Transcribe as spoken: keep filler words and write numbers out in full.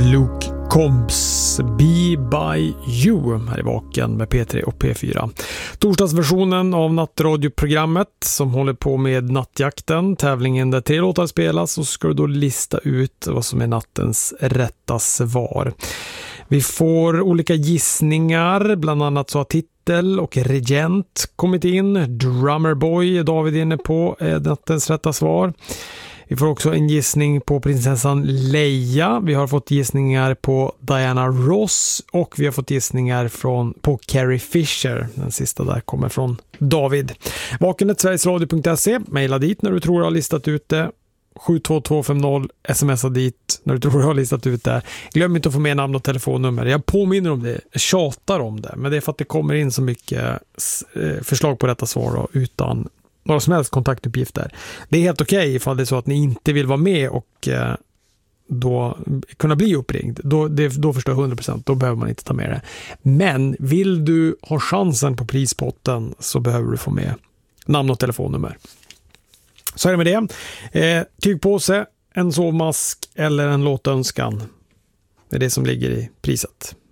Luke Combs Be By You här i Vaken med P tre och P fyra. Torsdagsversionen av nattradioprogrammet som håller på med nattjakten, tävlingen där tre låtar spelas, och så ska du då lista ut vad som är nattens rätta svar. Vi får olika gissningar, bland annat så har titel och regent kommit in. Drummerboy är David inne på är nattens rätta svar. Vi får också en gissning på prinsessan Leia. Vi har fått gissningar på Diana Ross och vi har fått gissningar från, på Carrie Fisher. Den sista där kommer från David. Vakenet sverigesradio punkt se. Maila dit när du tror du har listat ut det. sju två två fem noll. Smsa dit när du tror du har listat ut det. Glöm inte att få med namn och telefonnummer. Jag påminner om det. Jag tjatar om det. Men det är för att det kommer in så mycket förslag på detta svar då, utan några som helst kontaktuppgifter. Det är helt okej okay ifall det är så att ni inte vill vara med och eh, då kunna bli uppringd. Då, det, då förstår jag hundra procent. Då behöver man inte ta med det. Men vill du ha chansen på prispotten så behöver du få med namn och telefonnummer. Så är det med det. Eh, tygpåse, en sovmask eller en låtönskan. Det är det som ligger i priset.